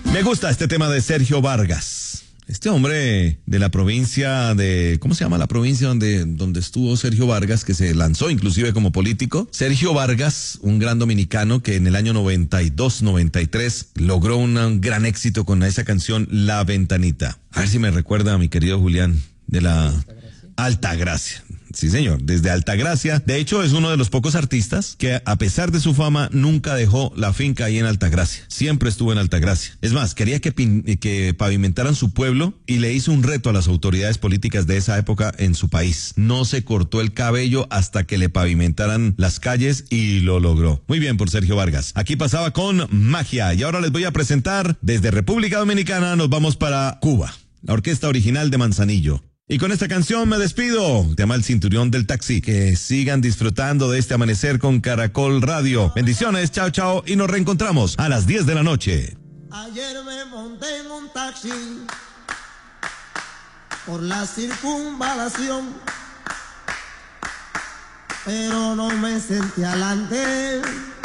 Me gusta este tema de Sergio Vargas. Este hombre de la provincia de... ¿Cómo se llama la provincia donde estuvo Sergio Vargas, que se lanzó inclusive como político? Sergio Vargas, un gran dominicano que en el año 92-93 logró un gran éxito con esa canción La Ventanita. A ver si me recuerda a mi querido Julián de la Altagracia. Sí, señor, desde Altagracia. De hecho, es uno de los pocos artistas que, a pesar de su fama, nunca dejó la finca ahí en Altagracia. Siempre estuvo en Altagracia. Es más, quería que pavimentaran su pueblo y le hizo un reto a las autoridades políticas de esa época en su país. No se cortó el cabello hasta que le pavimentaran las calles y lo logró. Muy bien por Sergio Vargas. Aquí pasaba con Magia y ahora les voy a presentar desde República Dominicana, nos vamos para Cuba. La orquesta original de Manzanillo. Y con esta canción me despido. Te llama el cinturón del taxi. Que sigan disfrutando de este amanecer con Caracol Radio. Bendiciones, chao, chao. Y nos reencontramos a las 10 de la noche. Ayer me monté en un taxi por la circunvalación, pero no me senté adelante.